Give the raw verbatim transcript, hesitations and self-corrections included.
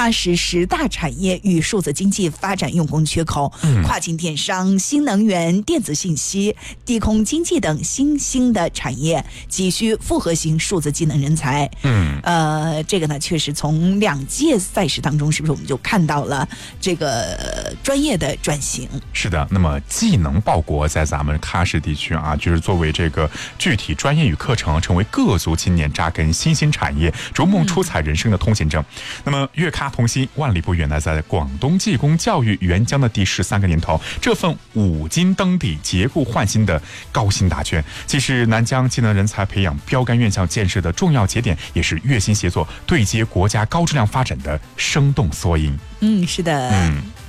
喀什十大产业与数字经济发展用工缺口， 嗯、 跨境电商、新能源、电子信息、低空经济等新兴的产业急需复合型数字技能人才。 嗯， 呃，这个呢，确实从两届赛事当中，是不是我们就看到了这个专业的转型？ 是的，那么技能报国在咱们喀什地区啊，就是作为这个具体专业与课程，成为各族青年扎根新兴产业、逐梦出彩人生的通行证。嗯、那么粤喀同心万里不远呢，在广东技工教育援疆的第十三个年头，这份五金登底、劫库换新的高薪答卷，既是南疆技能人才培养标杆院校建设的重要节点，也是粤新协作对接国家高质量发展的生动缩影。 嗯，是的。 嗯。